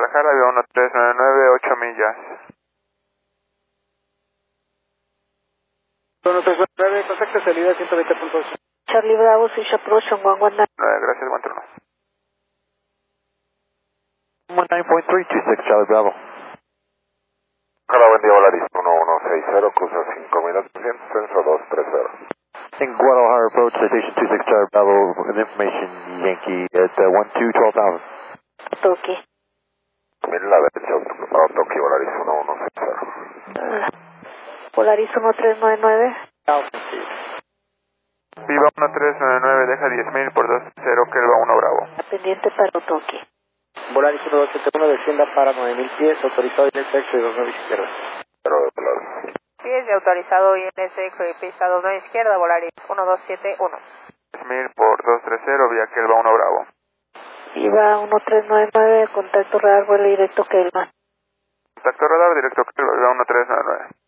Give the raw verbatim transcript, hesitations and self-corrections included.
Guadalajara, Viva uno tres nueve nueve, ocho millas. uno tres nueve nueve, contacto salida ciento veinte punto ocho. Charlie Bravo, Switch Approach on one one nine. nueve, gracias, buen turno. nineteen point three two six, Charlie Bravo. Hola, buen día, Volaris uno uno seis cero, cruza cinco mil ochocientos, censo dos tres cero. In Guadalajara approach, citation two six Charlie Bravo, with information Yankee at uh, one two twelve thousand. Toki. Mil la derecha, Autoki, Volaris uno uno seis cero. Polaris uno tres nueve nueve. Viva uno tres nueve nueve, deja diez mil por dos cero, Kelva uno Bravo. Pendiente para Toki. Volaris uno dos siete uno, descienda para nueve mil pies, autorizado I N S X dos nueve izquierda. Pero de Volaris. Pies de autorizado I N S X, pista dos nueve izquierda, Volaris uno dos siete uno. diez mil por dos tres cero, vía Kelva uno Bravo. Viva uno tres nueve nueve, contacto radar, vuelo directo Kelva. Contacto radar, directo Kelva, Viva uno tres nueve nueve.